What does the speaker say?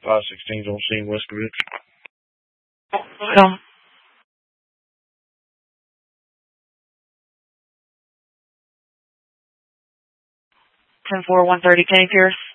516's on scene, Westridge. 10-4, 130, Kenny Pierce.